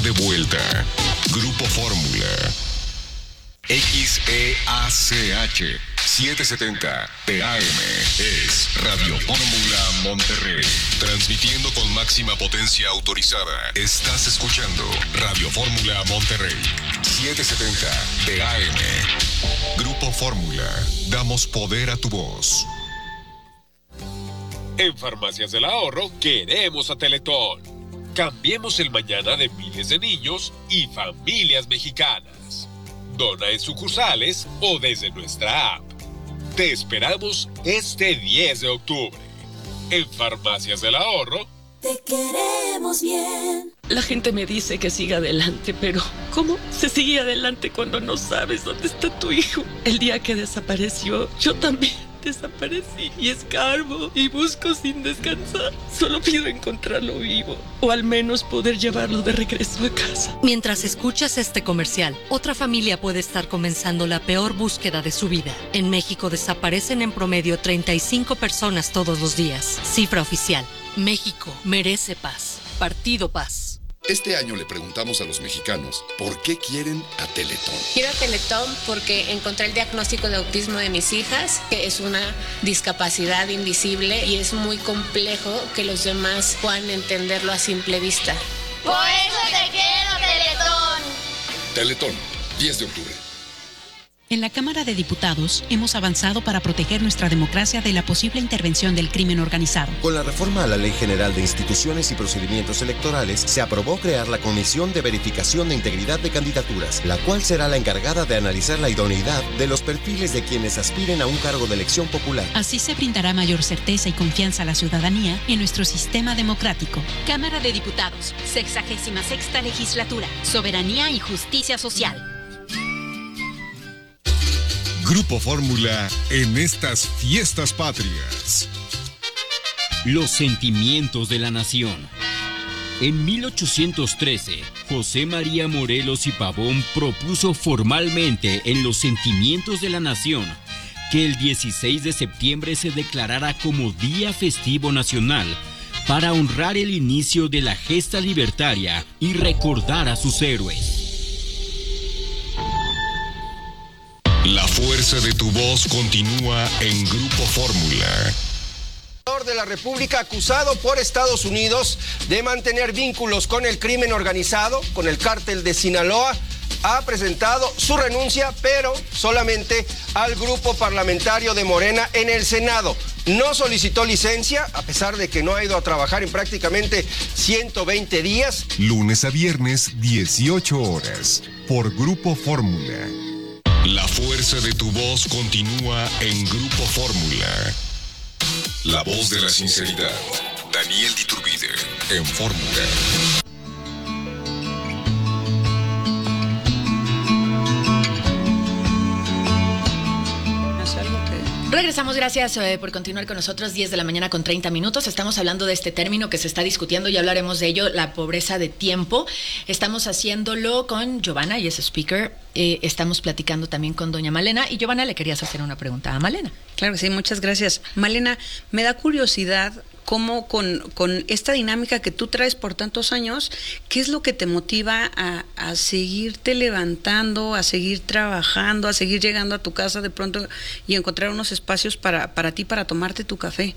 de vuelta. Grupo Fórmula. XEACH 770 PAM es Radio Fórmula Monterrey. Transmitiendo con máxima potencia autorizada. Estás escuchando Radio Fórmula Monterrey 770 PAM. Grupo Fórmula. Damos poder a tu voz. En Farmacias del Ahorro queremos a Teletón. Cambiemos el mañana de miles de niños y familias mexicanas. Dona en sucursales o desde nuestra app. Te esperamos este 10 de octubre. En Farmacias del Ahorro. Te queremos bien. La gente me dice que siga adelante, pero ¿cómo se sigue adelante cuando no sabes dónde está tu hijo? El día que desapareció, yo también desaparecí y escarbo y busco sin descansar. Solo pido encontrarlo vivo o al menos poder llevarlo de regreso a casa. Mientras escuchas este comercial, otra familia puede estar comenzando la peor búsqueda de su vida. En México desaparecen en promedio 35 personas todos los días. Cifra oficial. México merece paz. Partido Paz. Este año le preguntamos a los mexicanos por qué quieren a Teletón. Quiero a Teletón porque encontré el diagnóstico de autismo de mis hijas, que es una discapacidad invisible y es muy complejo que los demás puedan entenderlo a simple vista. ¡Por eso te quiero, Teletón! Teletón, 10 de octubre. En la Cámara de Diputados hemos avanzado para proteger nuestra democracia de la posible intervención del crimen organizado. Con la reforma a la Ley General de Instituciones y Procedimientos Electorales, se aprobó crear la Comisión de Verificación de Integridad de Candidaturas, la cual será la encargada de analizar la idoneidad de los perfiles de quienes aspiren a un cargo de elección popular. Así se brindará mayor certeza y confianza a la ciudadanía en nuestro sistema democrático. Cámara de Diputados, 66ª Legislatura, Soberanía y Justicia Social. Grupo Fórmula en estas fiestas patrias. Los sentimientos de la nación. En 1813, José María Morelos y Pavón propuso formalmente en los sentimientos de la nación que el 16 de septiembre se declarara como Día Festivo Nacional para honrar el inicio de la gesta libertaria y recordar a sus héroes. La fuerza de tu voz continúa en Grupo Fórmula. De la República acusado por Estados Unidos de mantener vínculos con el crimen organizado, con el cártel de Sinaloa, ha presentado su renuncia, pero solamente al grupo parlamentario de Morena en el Senado. No solicitó licencia, a pesar de que no ha ido a trabajar en prácticamente 120 días. Lunes a viernes, 18 horas, por Grupo Fórmula. La fuerza de tu voz continúa en Grupo Fórmula. La voz de la sinceridad. Daniel Diturbide, en Fórmula. Regresamos, gracias por continuar con nosotros. 10 de la mañana con 30 minutos. Estamos hablando de este término que se está discutiendo, ya hablaremos de ello, la pobreza de tiempo. Estamos haciéndolo con Giovanna, y es speaker. Estamos platicando también con doña Malena. Y Giovanna, le querías hacer una pregunta a Malena. Claro que sí, muchas gracias. Malena, me da curiosidad cómo con esta dinámica que tú traes por tantos años, ¿qué es lo que te motiva a seguirte levantando, a seguir trabajando, a seguir llegando a tu casa de pronto y encontrar unos espacios para ti, para tomarte tu café?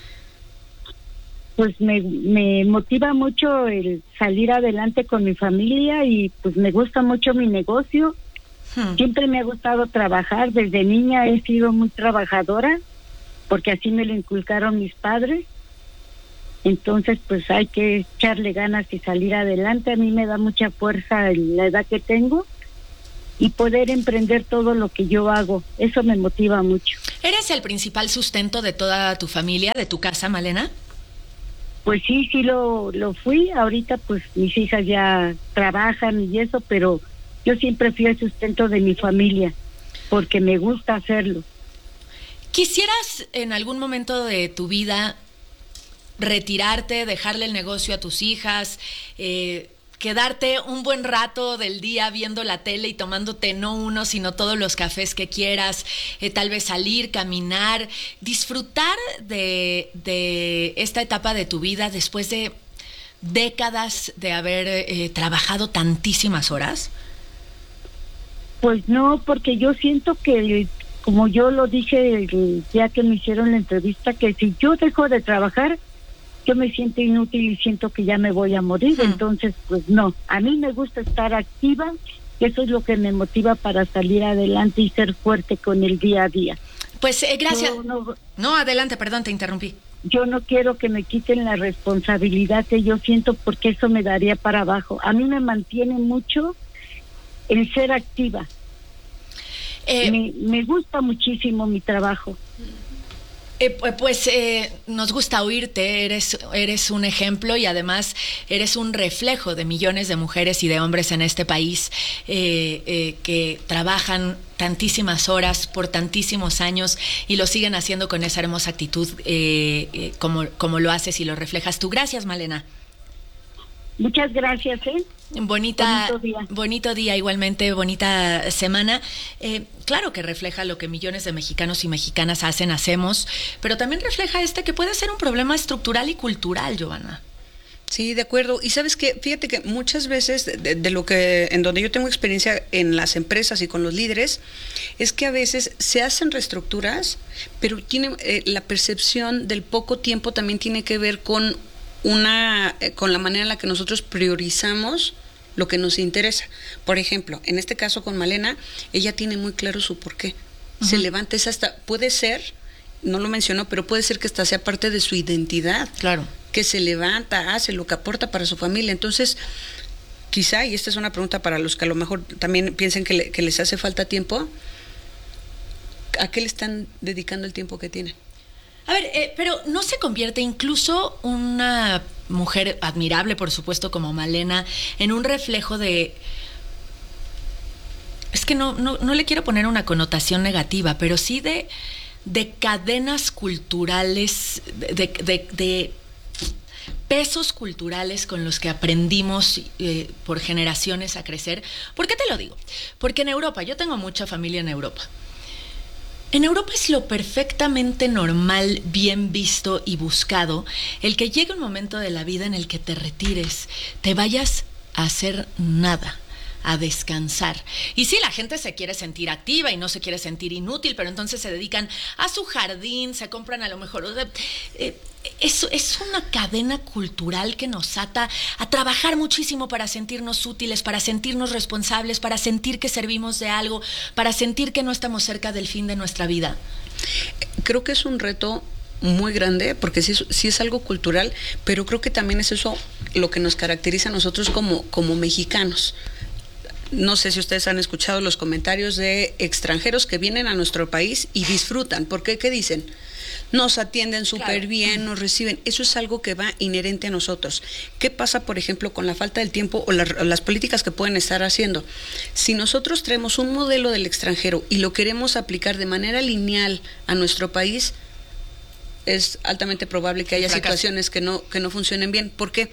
Pues me motiva mucho el salir adelante con mi familia y pues me gusta mucho mi negocio. Siempre me ha gustado trabajar, desde niña he sido muy trabajadora porque así me lo inculcaron mis padres. Entonces, pues hay que echarle ganas y salir adelante. A mí me da mucha fuerza la edad que tengo y poder emprender todo lo que yo hago. Eso me motiva mucho. ¿Eres el principal sustento de toda tu familia, de tu casa, Malena? Pues sí lo fui. Ahorita, pues mis hijas ya trabajan y eso, pero yo siempre fui el sustento de mi familia porque me gusta hacerlo. ¿Quisieras en algún momento de tu vida retirarte, dejarle el negocio a tus hijas, quedarte un buen rato del día viendo la tele y tomándote no uno, sino todos los cafés que quieras, tal vez salir, caminar, disfrutar de esta etapa de tu vida después de décadas de haber trabajado tantísimas horas? Pues no, porque yo siento que, como yo lo dije el día que me hicieron la entrevista, que si yo dejo de trabajar, yo me siento inútil y siento que ya me voy a morir. Entonces, pues no, a mí me gusta estar activa, eso es lo que me motiva para salir adelante y ser fuerte con el día a día. Pues gracias. No, adelante, perdón, te interrumpí. Yo no quiero que me quiten la responsabilidad que yo siento, porque eso me daría para abajo. A mí me mantiene mucho el ser activa. Me gusta muchísimo mi trabajo. Nos gusta oírte, eres un ejemplo y además eres un reflejo de millones de mujeres y de hombres en este país que trabajan tantísimas horas por tantísimos años y lo siguen haciendo con esa hermosa actitud como lo haces y lo reflejas tú. Gracias, Malena. Muchas gracias, Bonito día, igualmente, bonita semana. Claro que refleja lo que millones de mexicanos y mexicanas hacemos, pero también refleja que puede ser un problema estructural y cultural, Giovanna. Sí, de acuerdo. Y sabes que, fíjate que muchas veces de lo que, en donde yo tengo experiencia en las empresas y con los líderes, es que a veces se hacen reestructuras, pero la percepción del poco tiempo también tiene que ver con la manera en la que nosotros priorizamos lo que nos interesa. Por ejemplo, en este caso con Malena, ella tiene muy claro su porqué. Se levanta, puede ser, no lo mencionó, pero puede ser que esta sea parte de su identidad. Claro. Que se levanta, hace lo que aporta para su familia. Entonces, quizá, y esta es una pregunta para los que a lo mejor también piensen que les hace falta tiempo, ¿a qué le están dedicando el tiempo que tienen? A ver, pero ¿no se convierte incluso una mujer admirable, por supuesto, como Malena, en un reflejo de... Es que no le quiero poner una connotación negativa, pero sí de cadenas culturales, de pesos culturales con los que aprendimos por generaciones a crecer? ¿Por qué te lo digo? Porque en Europa, yo tengo mucha familia en Europa. En Europa es lo perfectamente normal, bien visto y buscado, el que llegue un momento de la vida en el que te retires, te vayas a hacer nada, a descansar. Y sí, la gente se quiere sentir activa y no se quiere sentir inútil, pero entonces se dedican a su jardín, se compran a lo mejor... Es una cadena cultural que nos ata a trabajar muchísimo para sentirnos útiles, para sentirnos responsables, para sentir que servimos de algo, para sentir que no estamos cerca del fin de nuestra vida. Creo que es un reto muy grande, porque sí es algo cultural, pero creo que también es eso lo que nos caracteriza a nosotros como mexicanos. No sé si ustedes han escuchado los comentarios de extranjeros que vienen a nuestro país y disfrutan. ¿Por qué? ¿Qué dicen? Nos atienden súper bien, nos reciben. Eso es algo que va inherente a nosotros. ¿Qué pasa, por ejemplo, con la falta del tiempo o las políticas que pueden estar haciendo? Si nosotros traemos un modelo del extranjero y lo queremos aplicar de manera lineal a nuestro país, es altamente probable que haya situaciones que no funcionen bien. ¿Por qué?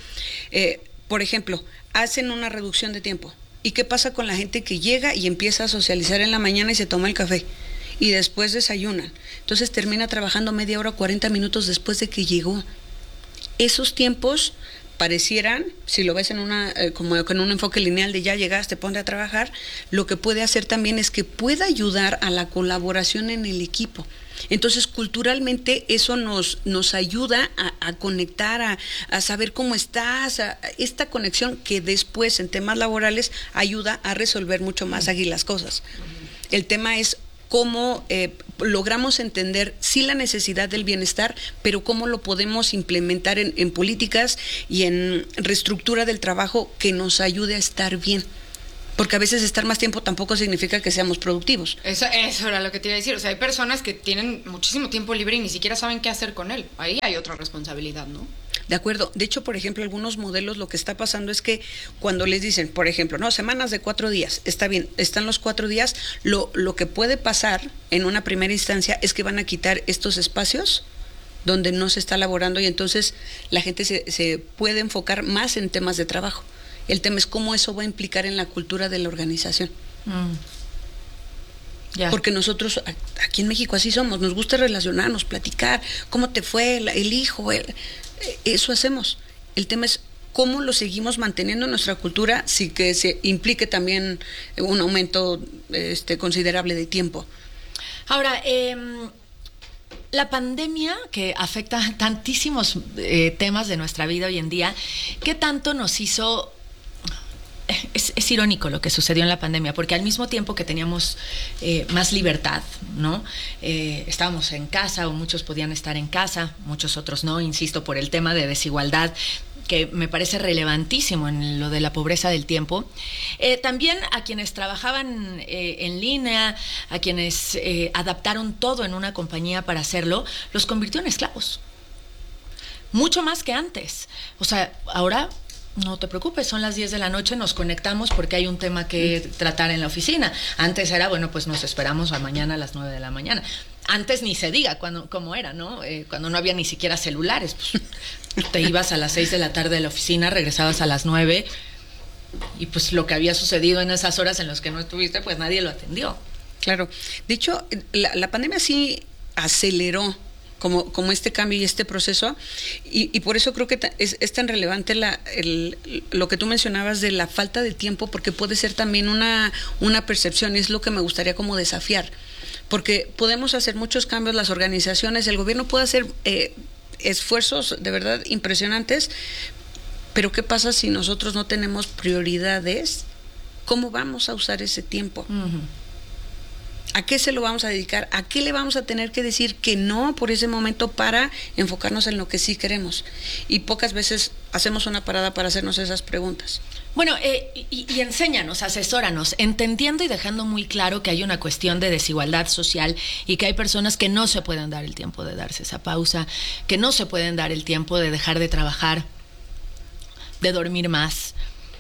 Por ejemplo, hacen una reducción de tiempo. ¿Y qué pasa con la gente que llega y empieza a socializar en la mañana y se toma el café? Y después desayunan. Entonces termina trabajando media hora, 40 minutos después de que llegó. Esos tiempos parecieran, si lo ves como con un enfoque lineal de ya llegaste, ponte a trabajar, lo que puede hacer también es que pueda ayudar a la colaboración en el equipo. Entonces, culturalmente eso nos ayuda a conectar, a saber cómo estás, a esta conexión que después en temas laborales ayuda a resolver mucho más ágil las cosas. El tema es cómo logramos entender sí la necesidad del bienestar, pero cómo lo podemos implementar en políticas y en reestructura del trabajo que nos ayude a estar bien. Porque a veces estar más tiempo tampoco significa que seamos productivos. Eso era lo que te iba a decir. O sea, hay personas que tienen muchísimo tiempo libre y ni siquiera saben qué hacer con él. Ahí hay otra responsabilidad, ¿no? De acuerdo. De hecho, por ejemplo, algunos modelos lo que está pasando es que cuando les dicen, por ejemplo, no, semanas de 4 días, está bien, están los 4 días, lo que puede pasar en una primera instancia es que van a quitar estos espacios donde no se está laborando y entonces la gente se puede enfocar más en temas de trabajo. El tema es cómo eso va a implicar en la cultura de la organización. Porque nosotros aquí en México así somos, nos gusta relacionarnos, platicar, cómo te fue, el hijo, eso hacemos. El tema es ¿cómo lo seguimos manteniendo en nuestra cultura sin que se implique también un aumento considerable de tiempo? Ahora, la pandemia, que afecta tantísimos temas de nuestra vida hoy en día, ¿qué tanto nos hizo? Es irónico lo que sucedió en la pandemia, porque al mismo tiempo que teníamos más libertad, ¿no? Estábamos en casa, o muchos podían estar en casa, muchos otros no, insisto, por el tema de desigualdad, que me parece relevantísimo en lo de la pobreza del tiempo. También a quienes trabajaban en línea, a quienes adaptaron todo en una compañía para hacerlo, los convirtió en esclavos. Mucho más que antes. O sea, ahora no te preocupes, son las 10 de la noche, nos conectamos porque hay un tema que tratar en la oficina. Antes era, bueno, pues nos esperamos a mañana a las 9 de la mañana. Antes ni se diga cómo era, ¿no? Cuando no había ni siquiera celulares, pues te ibas a las 6 de la tarde de la oficina, regresabas a las 9 y pues lo que había sucedido en esas horas en las que no estuviste, pues nadie lo atendió. Claro. De hecho, la pandemia sí aceleró como este cambio y este proceso, y por eso creo que es tan relevante lo que tú mencionabas de la falta de tiempo, porque puede ser también una percepción, y es lo que me gustaría como desafiar, porque podemos hacer muchos cambios, las organizaciones, el gobierno puede hacer esfuerzos de verdad impresionantes, pero ¿qué pasa si nosotros no tenemos prioridades? ¿Cómo vamos a usar ese tiempo? Uh-huh. ¿A qué se lo vamos a dedicar? ¿A qué le vamos a tener que decir que no por ese momento para enfocarnos en lo que sí queremos? Y pocas veces hacemos una parada para hacernos esas preguntas. Bueno, y enséñanos, asesóranos, entendiendo y dejando muy claro que hay una cuestión de desigualdad social y que hay personas que no se pueden dar el tiempo de darse esa pausa, que no se pueden dar el tiempo de dejar de trabajar, de dormir más,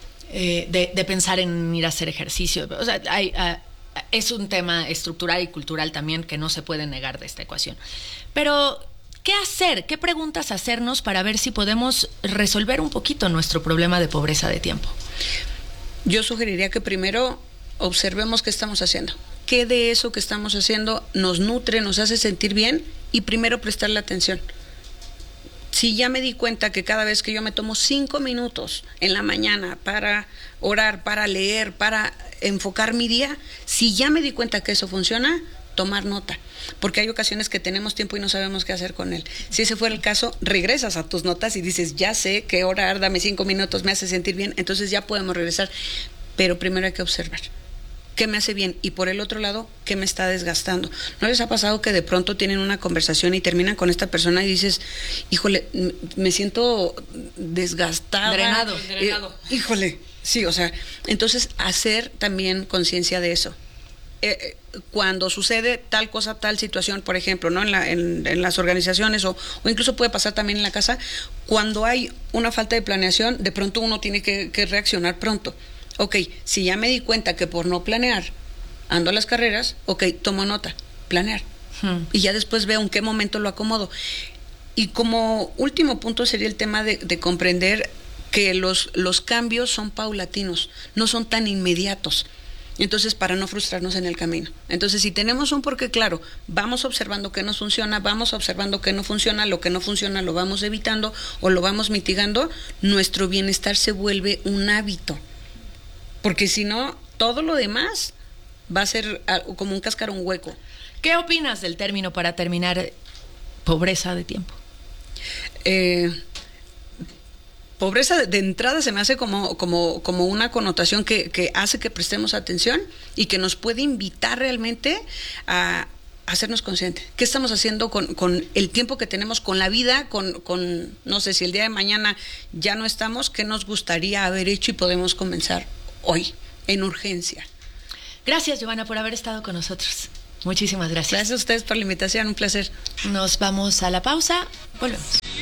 de pensar en ir a hacer ejercicio. O sea, es un tema estructural y cultural también que no se puede negar de esta ecuación. Pero, ¿qué hacer? ¿Qué preguntas hacernos para ver si podemos resolver un poquito nuestro problema de pobreza de tiempo? Yo sugeriría que primero observemos qué estamos haciendo. ¿Qué de eso que estamos haciendo nos nutre, nos hace sentir bien? Y primero prestarle atención. Si ya me di cuenta que cada vez que yo me tomo 5 minutos en la mañana para orar, para leer, para enfocar mi día, si ya me di cuenta que eso funciona, tomar nota, porque hay ocasiones que tenemos tiempo y no sabemos qué hacer con él. Si ese fuera el caso, regresas a tus notas y dices, ya sé que orar, dame 5 minutos, me hace sentir bien, entonces ya podemos regresar, pero primero hay que observar qué me hace bien, y por el otro lado, qué me está desgastando. ¿No les ha pasado que de pronto tienen una conversación y terminan con esta persona y dices, híjole, me siento desgastada, drenado? Híjole, sí, o sea, entonces hacer también conciencia de eso. Cuando sucede tal cosa, tal situación, por ejemplo, ¿no? en las organizaciones o incluso puede pasar también en la casa, cuando hay una falta de planeación, de pronto uno tiene que reaccionar pronto. Ok, si ya me di cuenta que por no planear ando a las carreras, ok, tomo nota, planear. Y ya después veo en qué momento lo acomodo. Y como último punto sería el tema de comprender que los cambios son paulatinos, no son tan inmediatos. Entonces, para no frustrarnos en el camino. Entonces, si tenemos un porqué claro, vamos observando qué nos funciona, vamos observando qué no funciona, lo que no funciona lo vamos evitando o lo vamos mitigando, nuestro bienestar se vuelve un hábito. Porque si no, todo lo demás va a ser como un cascarón hueco. ¿Qué opinas del término, para terminar, pobreza de tiempo? Pobreza de entrada se me hace como una connotación que hace que prestemos atención y que nos puede invitar realmente a hacernos conscientes. ¿Qué estamos haciendo con el tiempo que tenemos, con la vida, con no sé, si el día de mañana ya no estamos, qué nos gustaría haber hecho y podemos comenzar hoy, en urgencia? Gracias, Giovanna, por haber estado con nosotros. Muchísimas gracias. Gracias a ustedes por la invitación, un placer. Nos vamos a la pausa, volvemos.